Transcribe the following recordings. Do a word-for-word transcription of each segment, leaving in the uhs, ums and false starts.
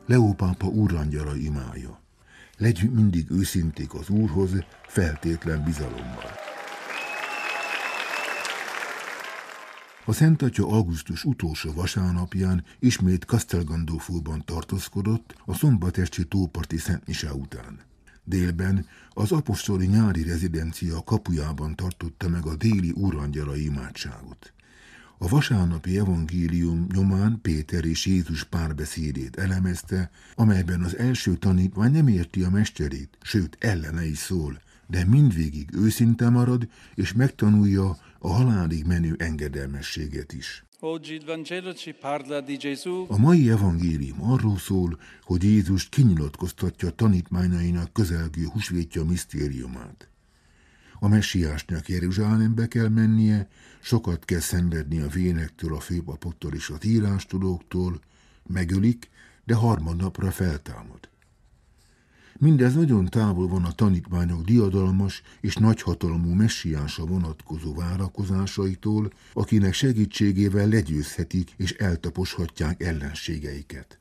Leó pápa úrangyala imája. Legyünk mindig őszinték az Úrhoz, feltétlen bizalommal. A Szent Atya augusztus utolsó vasárnapján ismét Castel Gandolfóban tartózkodott a szombatesti tóparti szentmise után. Délben az apostoli nyári rezidencia kapujában tartotta meg a déli úrangyalai imádságot. A vasárnapi evangélium nyomán Péter és Jézus párbeszédét elemezte, amelyben az első tanítvány nem érti a mesterét, sőt ellene is szól, de mindvégig őszinte marad, és megtanulja a halálig menő engedelmességet is. A mai evangélium arról szól, hogy Jézus kinyilatkoztatja tanítványainak közelgő húsvétja misztériumát. A messiásnak Jeruzsálembe kell mennie, sokat kell szenvedni a vénektől, a főpapoktól és az írástudóktól, megölik, de harmadnapra feltámad. Mindez nagyon távol van a tanítványok diadalmas és nagyhatalmú messiánsa vonatkozó várakozásaitól, akinek segítségével legyőzhetik és eltaposhatják ellenségeiket.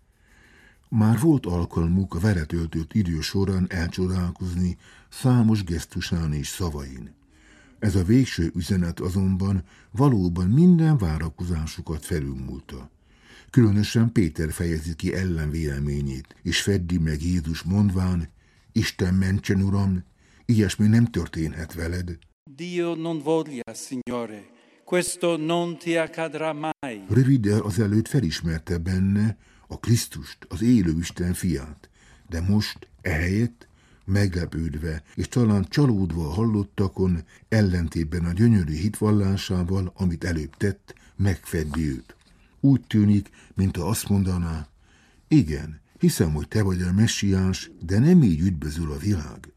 Már volt alkalmuk a vele töltött idő során elcsodálkozni számos gesztusán és szavain. Ez a végső üzenet azonban valóban minden várakozásukat felülmúlta. Különösen Péter fejezi ki ellenvéleményét, és feddi meg Jézus mondván: Isten mentsen, Uram, ilyesmi nem történhet veled. Dio non voglia, Signore, questo non ti accadrà mai. Röviddel azelőtt felismerte benne a Krisztust, az élő Isten fiát, de most ehelyett meglepődve és talán csalódva a hallottakon, ellentétben a gyönyörű hitvallásával, amit előbb tett, megfeddi őt. Úgy tűnik, mintha azt mondaná: igen, hiszem, hogy te vagy a messiás, de nem így üdvözül a világ.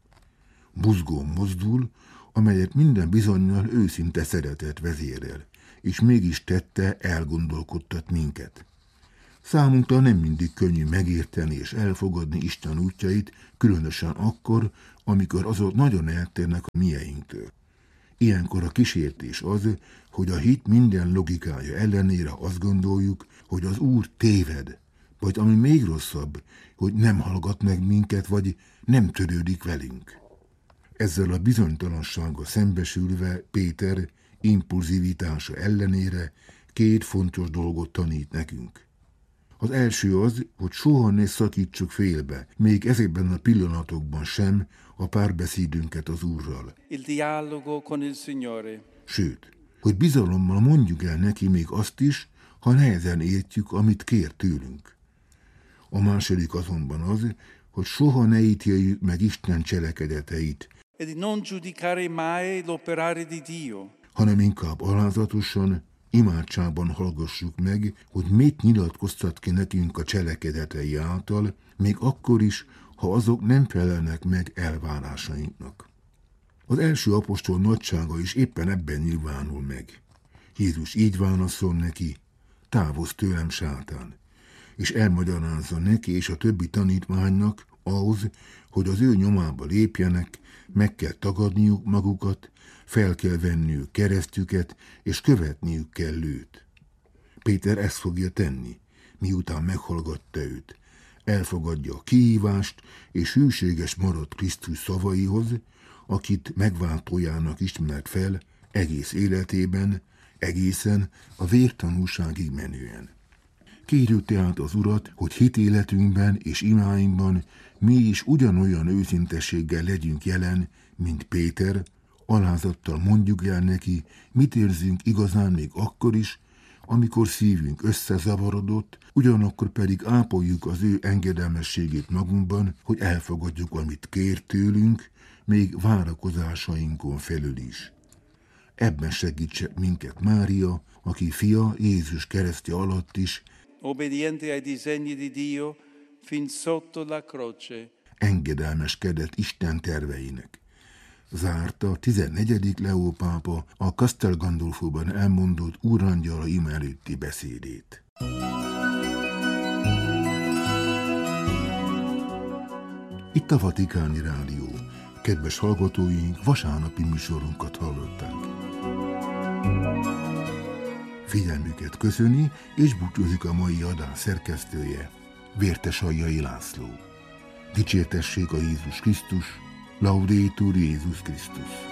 Buzgón mozdul, amelyet minden bizonnyal őszinte szeretet vezérel, és mégis tette elgondolkodtat minket. Számunkra nem mindig könnyű megérteni és elfogadni Isten útjait, különösen akkor, amikor azok nagyon eltérnek a mieinktől. Ilyenkor a kísértés az, hogy a hit minden logikája ellenére azt gondoljuk, hogy az Úr téved, vagy ami még rosszabb, hogy nem hallgat meg minket, vagy nem törődik velünk. Ezzel a bizonytalansággal szembesülve Péter impulzivitása ellenére két fontos dolgot tanít nekünk. Az első az, hogy soha ne szakítsuk félbe, még ezekben a pillanatokban sem, a párbeszédünket az Úrral. Il dialogo con il Signore. Sőt, hogy bizalommal mondjuk el neki még azt is, ha nehezen értjük, amit kér tőlünk. A második azonban az, hogy soha ne ítéljük meg Isten cselekedeteit, E di non giudicare mai l'operare di Dio. hanem inkább alázatosan, imádságban hallgassuk meg, hogy mit nyilatkoztat ki nekünk a cselekedetei által, még akkor is, ha azok nem felelnek meg elvárásainknak. Az első apostol nagysága is éppen ebben nyilvánul meg. Jézus így válaszol neki: távozz tőlem, sátán, és elmagyarázza neki és a többi tanítványnak, ahhoz, hogy az ő nyomába lépjenek, meg kell tagadniuk magukat, fel kell venniük keresztjüket, és követniük kell őt. Péter ezt fogja tenni, miután meghallgatta őt. Elfogadja a kihívást, és hűséges marad Krisztus szavaihoz, akit megváltójának ismert fel egész életében, egészen a vértanúságig menően. Kérjük tehát az Urat, hogy hitéletünkben és imáinkban mi is ugyanolyan őszintességgel legyünk jelen, mint Péter, alázattal mondjuk el neki, mit érzünk igazán még akkor is, amikor szívünk összezavarodott, ugyanakkor pedig ápoljuk az ő engedelmességét magunkban, hogy elfogadjuk, amit kér tőlünk, még várakozásainkon felül is. Ebben segítse minket Mária, aki fia Jézus keresztje alatt is Obbediente ai disegni di Dio fin sotto la croce. engedelmeskedett Isten terveinek. Zárta a tizennegyedik Leó pápa a Castel Gandolfóban elmondott úrangyala ima előtti beszédét. Itt a Vatikáni Rádió. Kedves hallgatóink, vasárnapi műsorunkat hallották. Figyelmüket köszöni és búcsúzik a mai adás szerkesztője, Vértesaljai László. Dicsértessék a Jézus Krisztus, Laudetur Jézus Krisztus.